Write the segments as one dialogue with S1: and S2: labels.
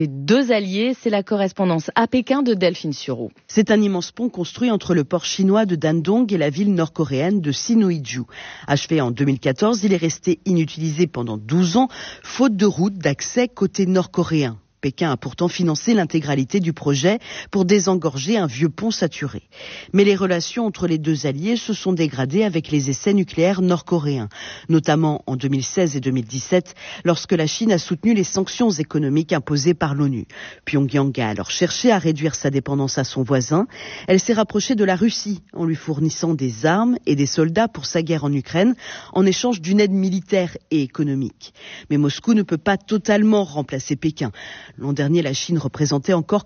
S1: Les deux alliés, c'est la correspondance à Pékin de Delphine Sureau.
S2: C'est un immense pont construit entre le port chinois de Dandong et la ville nord-coréenne de Sinuiju. Achevé en 2014, il est resté inutilisé pendant 12 ans, faute de route d'accès côté nord-coréen. Pékin a pourtant financé l'intégralité du projet pour désengorger un vieux pont saturé. Mais les relations entre les deux alliés se sont dégradées avec les essais nucléaires nord-coréens, notamment en 2016 et 2017, lorsque la Chine a soutenu les sanctions économiques imposées par l'ONU. Pyongyang a alors cherché à réduire sa dépendance à son voisin. Elle s'est rapprochée de la Russie en lui fournissant des armes et des soldats pour sa guerre en Ukraine, en échange d'une aide militaire et économique. Mais Moscou ne peut pas totalement remplacer Pékin. L'an dernier, la Chine représentait encore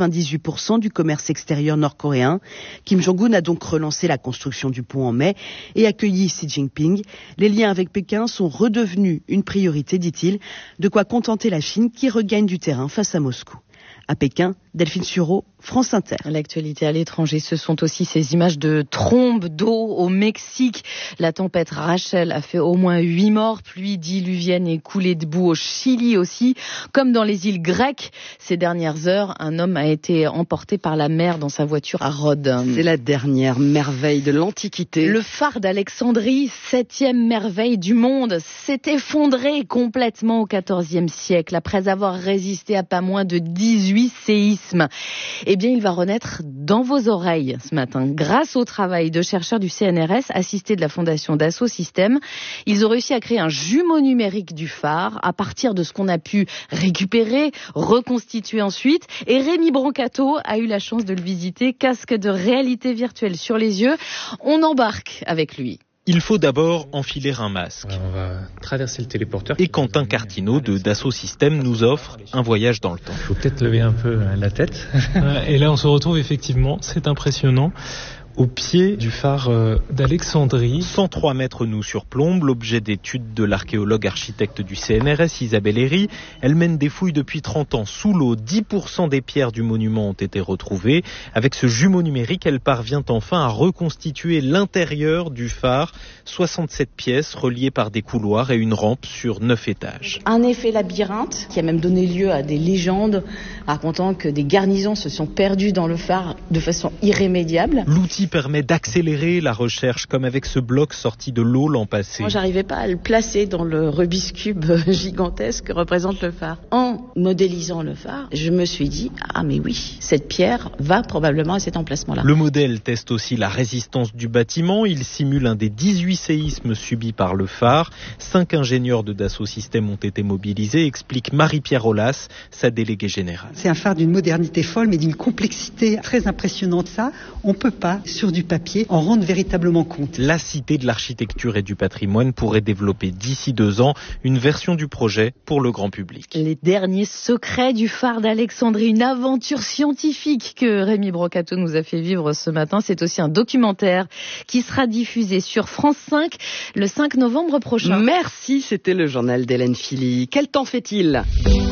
S2: 98% du commerce extérieur nord-coréen. Kim Jong-un a donc relancé la construction du pont en mai et accueilli Xi Jinping. Les liens avec Pékin sont redevenus une priorité, dit-il, de quoi contenter la Chine qui regagne du terrain face à Moscou. À Pékin, Delphine Sureau, France Inter.
S1: L'actualité à l'étranger, ce sont aussi ces images de trombes d'eau au Mexique. La tempête Rachel a fait au moins 8 morts. Pluie diluvienne et coulée de boue au Chili aussi. Comme dans les îles grecques, ces dernières heures, un homme a été emporté par la mer dans sa voiture à Rhodes.
S3: C'est la dernière merveille de l'Antiquité.
S1: Le phare d'Alexandrie, 7e merveille du monde, s'est effondré complètement au XIVe siècle après avoir résisté à pas moins de 18 séismes. Eh bien, il va renaître dans vos oreilles ce matin. Grâce au travail de chercheurs du CNRS, assistés de la fondation Dassault Systèmes, ils ont réussi à créer un jumeau numérique du phare à partir de ce qu'on a pu récupérer, reconstituer ensuite. Et Rémi Brancato a eu la chance de le visiter, casque de réalité virtuelle sur les yeux. On embarque avec lui.
S4: Il faut d'abord enfiler un masque.
S5: On va traverser le téléporteur.
S4: Et Quentin Cartineau de Dassault Systèmes nous offre un voyage dans le temps.
S5: Il faut peut-être lever un peu la tête. Et là, on se retrouve effectivement, c'est impressionnant, au pied du phare d'Alexandrie.
S4: 103 mètres nous surplombe, l'objet d'étude de l'archéologue architecte du CNRS, Isabelle Herry. Elle mène des fouilles depuis 30 ans sous l'eau. 10% des pierres du monument ont été retrouvées. Avec ce jumeau numérique, elle parvient enfin à reconstituer l'intérieur du phare. 67 pièces reliées par des couloirs et une rampe sur 9 étages.
S6: Un effet labyrinthe qui a même donné lieu à des légendes racontant que des garnisons se sont perdues dans le phare de façon irrémédiable.
S4: L'outil permet d'accélérer la recherche, comme avec ce bloc sorti de l'eau l'an passé.
S6: Moi, j'arrivais pas à le placer dans le Rubik's Cube gigantesque que représente le phare. En modélisant le phare, je me suis dit, ah mais oui, cette pierre va probablement à cet emplacement-là.
S4: Le modèle teste aussi la résistance du bâtiment. Il simule un des 18 séismes subis par le phare. 5 ingénieurs de Dassault Systèmes ont été mobilisés, explique Marie-Pierre Aulas, sa déléguée générale.
S7: C'est un phare d'une modernité folle, mais d'une complexité très impressionnante. Ça, on peut pas, sur du papier, en rendre véritablement compte.
S4: La Cité de l'architecture et du patrimoine pourrait développer d'ici 2 ans une version du projet pour le grand public.
S1: Les derniers secrets du phare d'Alexandrie, une aventure scientifique que Rémi Brancato nous a fait vivre ce matin. C'est aussi un documentaire qui sera diffusé sur France 5 le 5 novembre prochain.
S3: Merci, c'était le journal d'Hélène Philly. Quel temps fait-il ?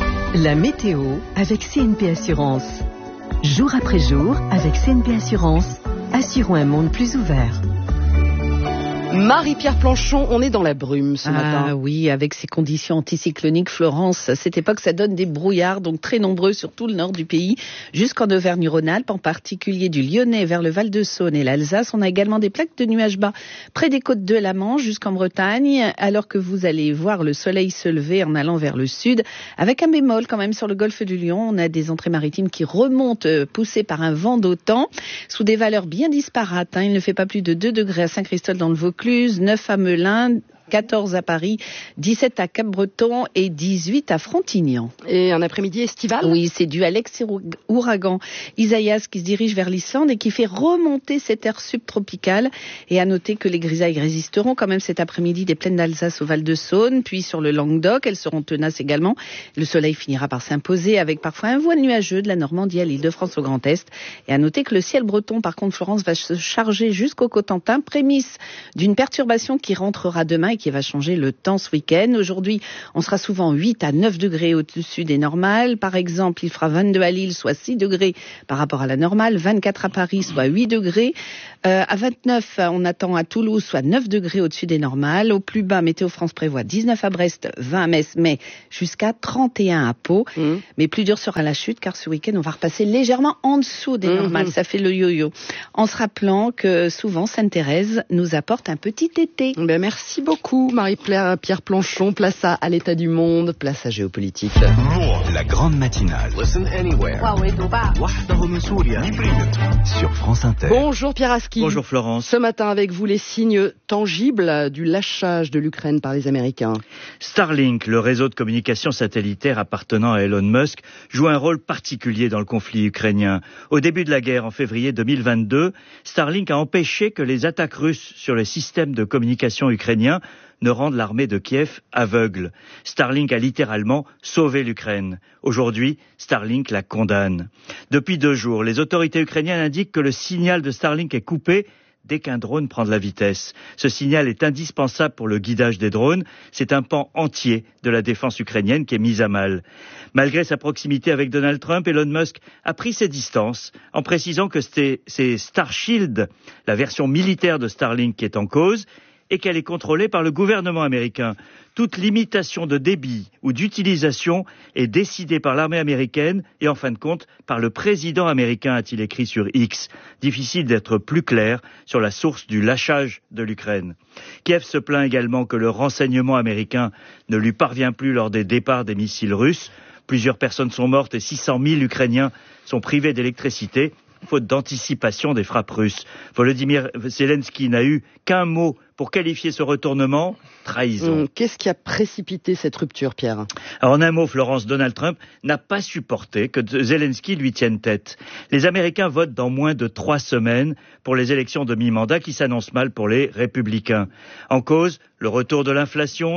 S8: La météo avec CNP Assurance. Jour après jour, avec CNP Assurance, assurons un monde plus ouvert.
S3: Marie-Pierre Planchon, on est dans la brume ce matin.
S9: Ah oui, avec ces conditions anticycloniques, Florence, à cette époque, ça donne des brouillards, donc très nombreux sur tout le nord du pays, jusqu'en Auvergne-Rhône-Alpes, en particulier du Lyonnais vers le Val-de-Saône et l'Alsace. On a également des plaques de nuages bas près des côtes de la Manche jusqu'en Bretagne, alors que vous allez voir le soleil se lever en allant vers le sud, avec un bémol quand même sur le golfe du Lion. On a des entrées maritimes qui remontent, poussées par un vent d'autant, sous des valeurs bien disparates. Il ne fait pas plus de 2 degrés à Saint-Christophe dans le Vaucluse, 9 à Melun, 14 à Paris, 17 à Cap-Breton et 18 à Frontignan.
S3: Et un après-midi estival ?
S9: Oui, c'est dû à l'ex-ouragan Isaias qui se dirige vers l'Islande et qui fait remonter cet air subtropical. Et à noter que les grisailles résisteront quand même cet après-midi des plaines d'Alsace au Val-de-Saône, puis sur le Languedoc, elles seront tenaces également. Le soleil finira par s'imposer avec parfois un voile nuageux de la Normandie à l'Île-de-France au Grand Est. Et à noter que le ciel breton, par contre, Florence, va se charger jusqu'au Cotentin, prémisse d'une perturbation qui rentrera demain et qui va changer le temps ce week-end. Aujourd'hui, on sera souvent 8 à 9 degrés au-dessus des normales. Par exemple, il fera 22 à Lille, soit 6 degrés par rapport à la normale, 24 à Paris, soit 8 degrés. À 29, on attend à Toulouse, soit 9 degrés au-dessus des normales. Au plus bas, Météo France prévoit 19 à Brest, 20 à Metz, mais jusqu'à 31 à Pau. Mais plus dur sera la chute, car ce week-end, on va repasser légèrement en dessous des normales. Ça fait le yo-yo. En se rappelant que souvent, Sainte-Thérèse nous apporte un petit été.
S3: Ben, merci beaucoup, Marie-Pierre Planchon. Place à l'état du monde, place à géopolitique.
S10: La grande matinale. Sur France Inter.
S3: Bonjour Pierre Aski.
S11: Bonjour Florence.
S3: Ce matin avec vous les signes tangibles du lâchage de l'Ukraine par les Américains.
S11: Starlink, le réseau de communication satellitaire appartenant à Elon Musk, joue un rôle particulier dans le conflit ukrainien. Au début de la guerre, en février 2022, Starlink a empêché que les attaques russes sur les systèmes de communication ukrainiens ne rendent l'armée de Kiev aveugle. Starlink a littéralement sauvé l'Ukraine. Aujourd'hui, Starlink la condamne. Depuis 2 jours, les autorités ukrainiennes indiquent que le signal de Starlink est coupé dès qu'un drone prend de la vitesse. Ce signal est indispensable pour le guidage des drones. C'est un pan entier de la défense ukrainienne qui est mis à mal. Malgré sa proximité avec Donald Trump, Elon Musk a pris ses distances en précisant que c'est Starshield, la version militaire de Starlink, qui est en cause et qu'elle est contrôlée par le gouvernement américain. Toute limitation de débit ou d'utilisation est décidée par l'armée américaine et en fin de compte par le président américain, a-t-il écrit sur X. Difficile d'être plus clair sur la source du lâchage de l'Ukraine. Kiev se plaint également que le renseignement américain ne lui parvient plus lors des départs des missiles russes. Plusieurs personnes sont mortes et 600 000 Ukrainiens sont privés d'électricité, faute d'anticipation des frappes russes. Volodymyr Zelensky n'a eu qu'un mot pour qualifier ce retournement: trahison.
S3: Qu'est-ce qui a précipité cette rupture, Pierre ?
S11: Alors, en un mot, Florence, Donald Trump n'a pas supporté que Zelensky lui tienne tête. Les Américains votent dans moins de 3 semaines pour les élections de mi-mandat qui s'annoncent mal pour les républicains. En cause, le retour de l'inflation,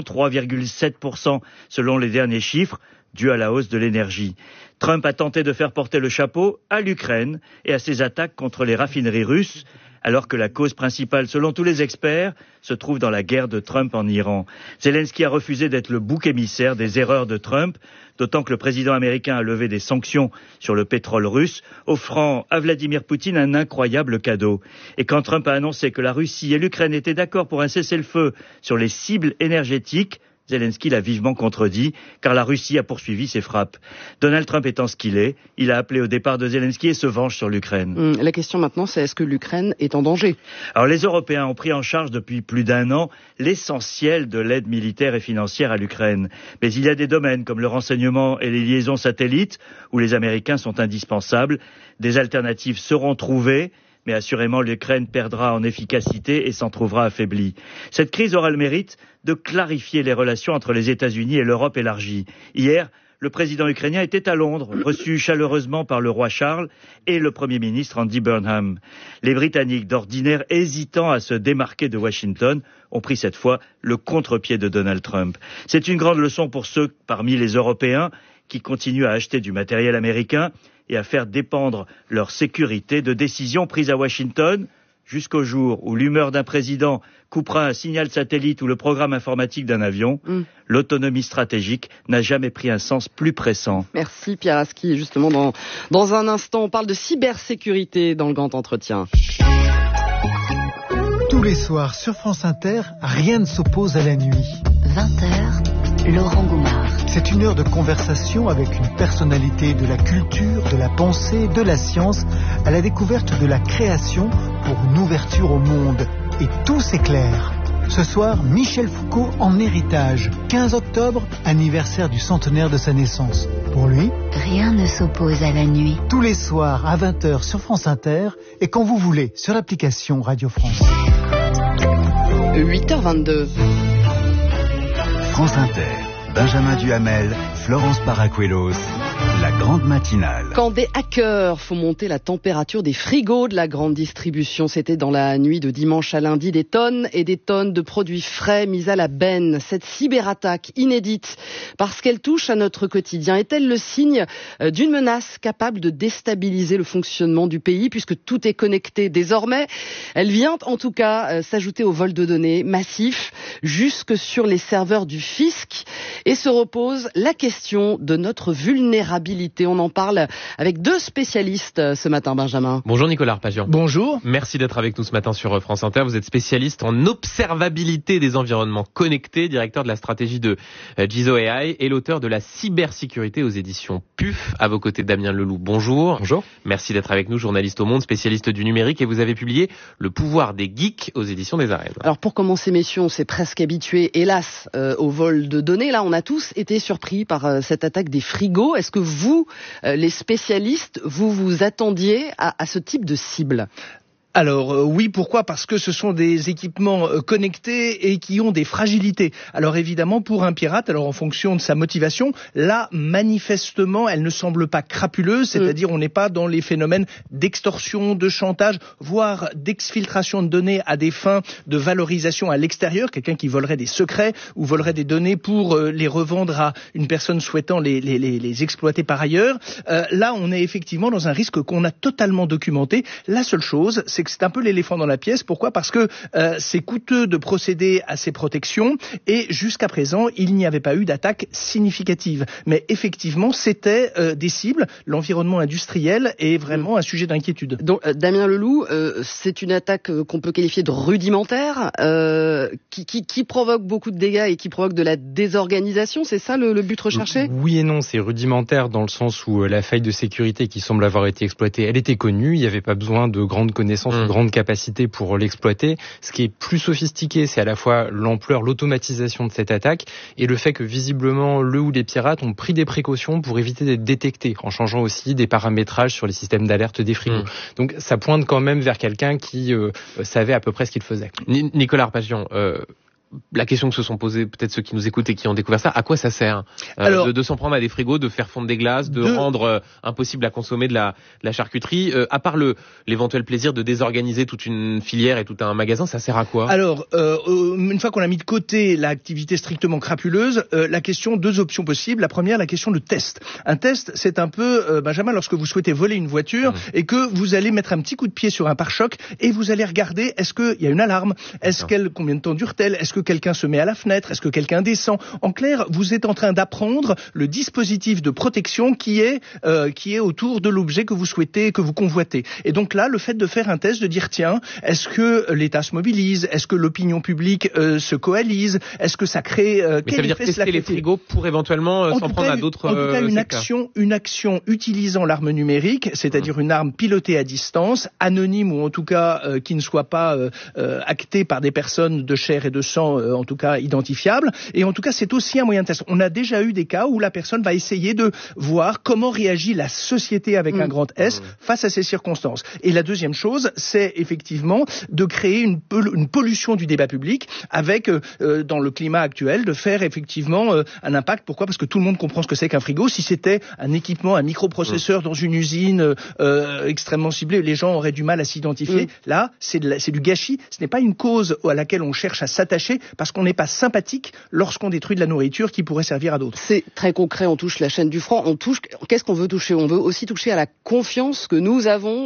S11: 3,7% selon les derniers chiffres, dû à la hausse de l'énergie. Trump a tenté de faire porter le chapeau à l'Ukraine et à ses attaques contre les raffineries russes, alors que la cause principale, selon tous les experts, se trouve dans la guerre de Trump en Iran. Zelensky a refusé d'être le bouc émissaire des erreurs de Trump, d'autant que le président américain a levé des sanctions sur le pétrole russe, offrant à Vladimir Poutine un incroyable cadeau. Et quand Trump a annoncé que la Russie et l'Ukraine étaient d'accord pour un cessez-le-feu sur les cibles énergétiques, Zelensky l'a vivement contredit, car la Russie a poursuivi ses frappes. Donald Trump étant ce qu'il est, il a appelé au départ de Zelensky et se venge sur l'Ukraine.
S3: La question maintenant, c'est est-ce que l'Ukraine est en danger ?
S11: Alors les Européens ont pris en charge depuis plus d'1 an l'essentiel de l'aide militaire et financière à l'Ukraine. Mais il y a des domaines comme le renseignement et les liaisons satellites où les Américains sont indispensables. Des alternatives seront trouvées, mais assurément l'Ukraine perdra en efficacité et s'en trouvera affaiblie. Cette crise aura le mérite de clarifier les relations entre les États-Unis et l'Europe élargie. Hier, le président ukrainien était à Londres, reçu chaleureusement par le roi Charles et le Premier ministre Andy Burnham. Les Britanniques, d'ordinaire hésitants à se démarquer de Washington, ont pris cette fois le contre-pied de Donald Trump. C'est une grande leçon pour ceux parmi les Européens qui continuent à acheter du matériel américain et à faire dépendre leur sécurité de décisions prises à Washington, jusqu'au jour où l'humeur d'un président coupera un signal satellite ou le programme informatique d'un avion. L'autonomie stratégique n'a jamais pris un sens plus pressant.
S3: Merci Pierre Aski. Justement, dans un instant, on parle de cybersécurité dans le grand entretien.
S12: Tous les soirs sur France Inter, rien ne s'oppose à la nuit.
S8: 20h, Laurent Goumard.
S12: C'est une heure de conversation avec une personnalité de la culture, de la pensée, de la science, à la découverte de la création pour une ouverture au monde. Et tout s'éclaire. Ce soir, Michel Foucault en héritage. 15 octobre, anniversaire du centenaire de sa naissance. Pour lui,
S8: rien ne s'oppose à la nuit.
S12: Tous les soirs à 20h sur France Inter et quand vous voulez sur l'application Radio France.
S3: 8h22.
S10: France Inter. Benjamin Duhamel, Florence Paracuelos. La grande matinale.
S3: Quand des hackers font monter la température des frigos de la grande distribution, c'était dans la nuit de dimanche à lundi, des tonnes et des tonnes de produits frais mis à la benne. Cette cyberattaque inédite, parce qu'elle touche à notre quotidien, est-elle le signe d'une menace capable de déstabiliser le fonctionnement du pays, puisque tout est connecté désormais? Elle vient en tout cas s'ajouter au vol de données massif jusque sur les serveurs du fisc, et se repose la question de notre vulnérabilité. On en parle avec deux spécialistes ce matin, Benjamin.
S13: Bonjour Nicolas Arpagian.
S14: Bonjour.
S13: Merci d'être avec nous ce matin sur France Inter. Vous êtes spécialiste en observabilité des environnements connectés, directeur de la stratégie de Gizo AI et l'auteur de la cybersécurité aux éditions PUF. À vos côtés, Damien Leloup. Bonjour.
S14: Bonjour.
S13: Merci d'être avec nous, journaliste au Monde, spécialiste du numérique, et vous avez publié Le pouvoir des geeks aux éditions des Arènes.
S3: Alors pour commencer, messieurs, on s'est presque habitué, hélas, au vol de données. Là, on a tous été surpris par cette attaque des frigos. Est-ce que vous, les spécialistes, vous attendiez à ce type de cible ?
S14: Alors oui, pourquoi ? Parce que ce sont des équipements connectés et qui ont des fragilités. Alors évidemment, pour un pirate, alors en fonction de sa motivation, là, manifestement, elle ne semble pas crapuleuse, c'est-à-dire on n'est pas dans les phénomènes d'extorsion, de chantage, voire d'exfiltration de données à des fins de valorisation à l'extérieur, quelqu'un qui volerait des secrets ou volerait des données pour les revendre à une personne souhaitant les exploiter par ailleurs. Là, on est effectivement dans un risque qu'on a totalement documenté. La seule chose, c'est que c'est un peu l'éléphant dans la pièce. Pourquoi ? Parce que c'est coûteux de procéder à ces protections et jusqu'à présent, il n'y avait pas eu d'attaque significative. Mais effectivement, c'était des cibles. L'environnement industriel est vraiment un sujet d'inquiétude.
S3: Donc, Damien Leloup, c'est une attaque qu'on peut qualifier de rudimentaire, qui provoque beaucoup de dégâts et qui provoque de la désorganisation. C'est ça le but recherché ?
S5: Oui et non, c'est rudimentaire dans le sens où la faille de sécurité qui semble avoir été exploitée, elle était connue. Il n'y avait pas besoin de grandes connaissances, de grandes capacités pour l'exploiter. Ce qui est plus sophistiqué, c'est à la fois l'ampleur, l'automatisation de cette attaque et le fait que visiblement le ou les pirates ont pris des précautions pour éviter d'être détectés, en changeant aussi des paramétrages sur les systèmes d'alerte des frigos. Donc ça pointe quand même vers quelqu'un qui savait à peu près ce qu'il faisait.
S13: Nicolas Arpagian, la question que se sont posées peut-être ceux qui nous écoutent et qui ont découvert ça, à quoi ça sert de s'en prendre à des frigos, de faire fondre des glaces, de rendre impossible à consommer de la charcuterie, à part l'éventuel plaisir de désorganiser toute une filière et tout un magasin, ça sert à quoi ?
S14: Alors, une fois qu'on a mis de côté l'activité strictement crapuleuse, la question, deux options possibles. La première, la question de test. Un test, c'est un peu, Benjamin, lorsque vous souhaitez voler une voiture et que vous allez mettre un petit coup de pied sur un pare-choc et vous allez regarder, est-ce qu'il y a une alarme ? Combien de temps dure-t-elle ? Est-ce que quelqu'un se met à la fenêtre? Est-ce que quelqu'un descend? En clair, vous êtes en train d'apprendre le dispositif de protection qui est autour de l'objet que vous souhaitez, que vous convoitez. Et donc là, le fait de faire un test, de dire tiens, est-ce que l'État se mobilise? Est-ce que l'opinion publique se coalise? Est-ce que ça crée
S13: Mais ça veut dire tester les frigos pour éventuellement s'en prendre à d'autres
S14: En tout cas, une action utilisant l'arme numérique, c'est-à-dire une arme pilotée à distance, anonyme ou en tout cas qui ne soit pas actée par des personnes de chair et de sang, en tout cas identifiables. Et en tout cas, c'est aussi un moyen de test. On a déjà eu des cas où la personne va essayer de voir comment réagit la société avec un grand S face à ces circonstances. Et la deuxième chose, c'est effectivement de créer une pollution du débat public avec, dans le climat actuel, de faire effectivement un impact. Pourquoi ? Parce que tout le monde comprend ce que c'est qu'un frigo. Si c'était un équipement, un microprocesseur dans une usine extrêmement ciblée, les gens auraient du mal à s'identifier. Là, c'est du gâchis. Ce n'est pas une cause à laquelle on cherche à s'attacher parce qu'on n'est pas sympathique lorsqu'on détruit de la nourriture qui pourrait servir à d'autres.
S3: C'est très concret. On touche la chaîne du franc. Qu'est-ce qu'on veut toucher ? On veut aussi toucher à la confiance que nous avons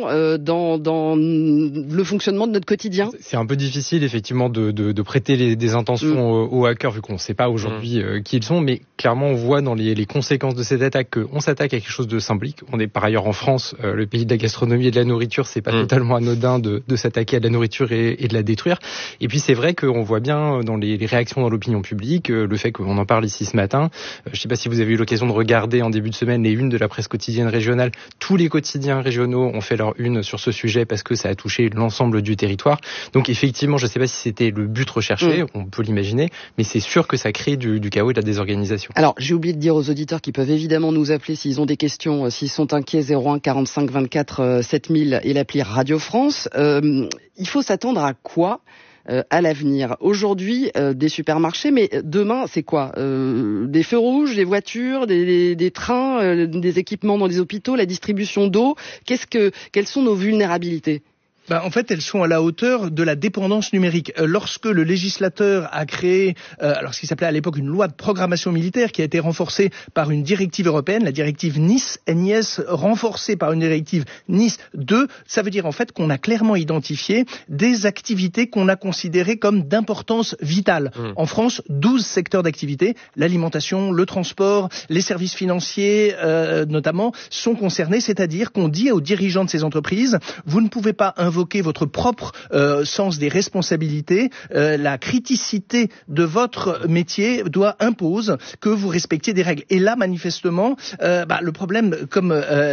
S3: dans le fonctionnement de notre quotidien.
S5: C'est un peu difficile effectivement de prêter des intentions aux hackers vu qu'on ne sait pas aujourd'hui qui ils sont, mais clairement on voit dans les conséquences de cette attaque qu'on s'attaque à quelque chose de symbolique. On est par ailleurs en France, le pays de la gastronomie et de la nourriture, c'est pas totalement anodin de s'attaquer à de la nourriture et de la détruire. Et puis c'est vrai qu'on voit bien dans les réactions dans l'opinion publique, le fait qu'on en parle ici ce matin. Je ne sais pas si vous avez eu l'occasion de regarder en début de semaine les unes de la presse quotidienne régionale. Tous les quotidiens régionaux ont fait leur une sur ce sujet parce que ça a touché l'ensemble du territoire. Donc effectivement, je ne sais pas si c'était le but recherché, on peut l'imaginer, mais c'est sûr que ça crée du chaos et de la désorganisation.
S3: Alors, j'ai oublié de dire aux auditeurs qui peuvent évidemment nous appeler s'ils ont des questions, s'ils sont inquiets, 01 45 24 7000 et l'appli Radio France. Il faut s'attendre à quoi à l'avenir. Aujourd'hui, des supermarchés, mais demain, c'est quoi? Des feux rouges, des voitures, des trains, des équipements dans les hôpitaux, la distribution d'eau. Quelles sont nos vulnérabilités?
S14: En fait, elles sont à la hauteur de la dépendance numérique. Lorsque le législateur a créé, ce qui s'appelait à l'époque une loi de programmation militaire, qui a été renforcée par une directive européenne, la directive NIS, renforcée par une directive NIS 2, ça veut dire en fait qu'on a clairement identifié des activités qu'on a considérées comme d'importance vitale. En France, 12 secteurs d'activité, l'alimentation, le transport, les services financiers notamment, sont concernés, c'est-à-dire qu'on dit aux dirigeants de ces entreprises, vous ne pouvez pas invoquer votre propre sens des responsabilités, la criticité de votre métier impose que vous respectiez des règles. Et là, manifestement, le problème, comme